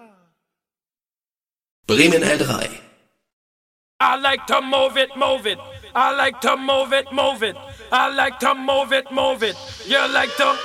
Bremen L3. I like to move it, move it. I like to move it, move it. I like to move it, move it. You like to